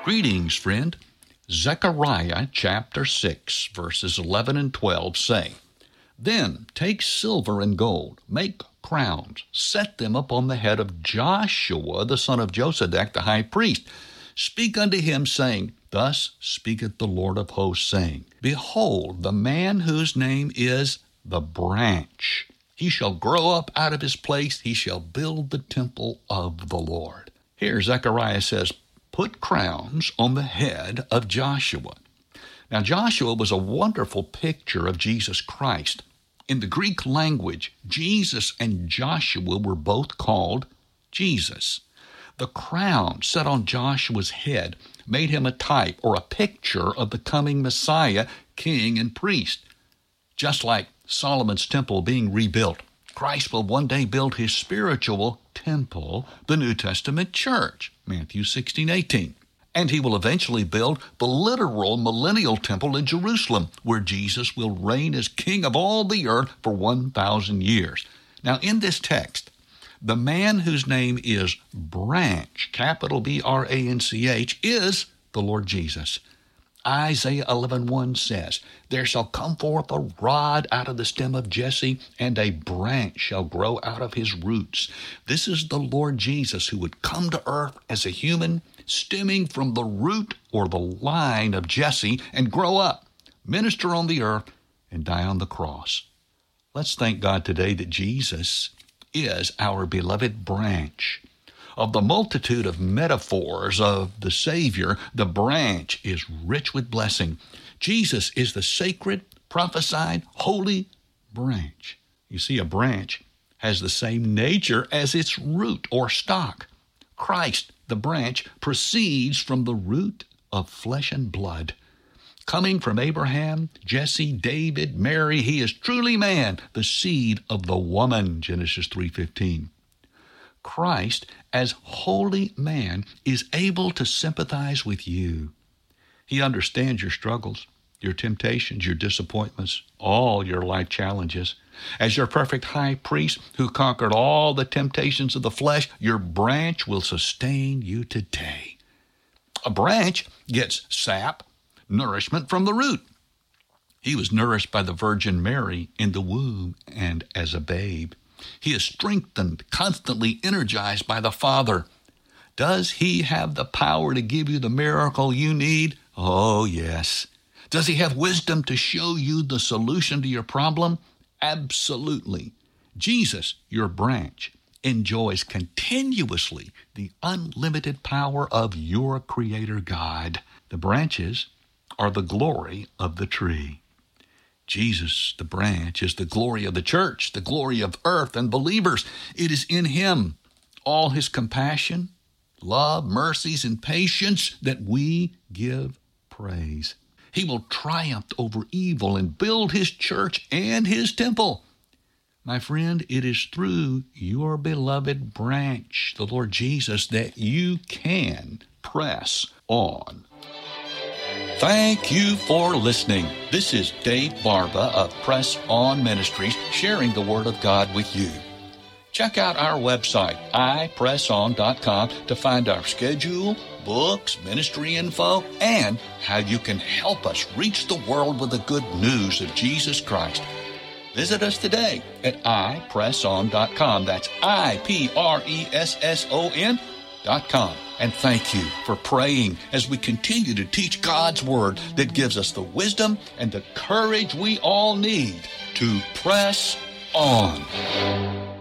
Greetings, friend. Zechariah chapter 6, verses 11 and 12 say, Then take silver and gold, make crowns, set them upon the head of Joshua the son of Josadak the high priest. Speak unto him, saying, Thus speaketh the Lord of hosts, saying, Behold, the man whose name is the branch. He shall grow up out of his place. He shall build the temple of the Lord. Here Zechariah says, Put crowns on the head of Joshua. Now, Joshua was a wonderful picture of Jesus Christ. In the Greek language, Jesus and Joshua were both called Jesus. The crown set on Joshua's head made him a type or a picture of the coming Messiah, king and priest. Just like Solomon's temple being rebuilt, Christ will one day build his spiritual temple, the New Testament church, Matthew 16:18. And he will eventually build the literal millennial temple in Jerusalem, where Jesus will reign as king of all the earth for 1,000 years. Now, in this text, the man whose name is Branch, capital B-R-A-N-C-H, is the Lord Jesus. Isaiah 11:1 says, There shall come forth a rod out of the stem of Jesse, and a branch shall grow out of his roots. This is the Lord Jesus who would come to earth as a human, stemming from the root or the line of Jesse, and grow up, minister on the earth, and die on the cross. Let's thank God today that Jesus is our beloved branch. Of the multitude of metaphors of the Savior, the branch is rich with blessing. Jesus is the sacred, prophesied, holy branch. You see, a branch has the same nature as its root or stock. Christ, the branch, proceeds from the root of flesh and blood. Coming from Abraham, Jesse, David, Mary, he is truly man, the seed of the woman, Genesis 3:15. Christ, as holy man, is able to sympathize with you. He understands your struggles, your temptations, your disappointments, all your life challenges. As your perfect high priest who conquered all the temptations of the flesh, your branch will sustain you today. A branch gets sap, nourishment from the root. He was nourished by the Virgin Mary in the womb and as a babe. He is strengthened, constantly energized by the Father. Does he have the power to give you the miracle you need? Oh, yes. Does he have wisdom to show you the solution to your problem? Absolutely. Jesus, your branch, enjoys continuously the unlimited power of your Creator God. The branches are the glory of the tree. Jesus, the branch, is the glory of the church, the glory of earth and believers. It is in him, all his compassion, love, mercies, and patience that we give praise. He will triumph over evil and build his church and his temple. My friend, it is through your beloved branch, the Lord Jesus, that you can press on. Thank you for listening. This is Dave Barba of Press On Ministries sharing the Word of God with you. Check out our website, ipresson.com, to find our schedule, books, ministry info, and how you can help us reach the world with the good news of Jesus Christ. Visit us today at ipresson.com. That's ipresson.com. And thank you for praying as we continue to teach God's Word that gives us the wisdom and the courage we all need to press on.